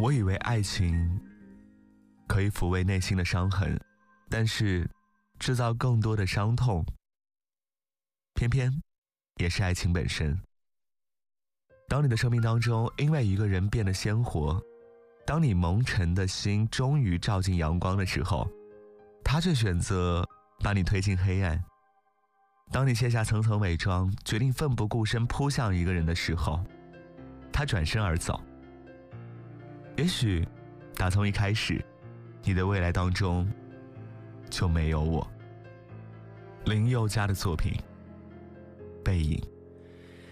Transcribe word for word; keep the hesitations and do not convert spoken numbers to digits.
我以为爱情可以抚慰内心的伤痕，但是制造更多的伤痛，偏偏也是爱情本身。当你的生命当中因为一个人变得鲜活，当你蒙尘的心终于照进阳光的时候，他却选择把你推进黑暗。当你卸下层层伪装，决定奋不顾身扑向一个人的时候，他转身而走。也许打从一开始，你的未来当中就没有我。林宥嘉的作品《背影》。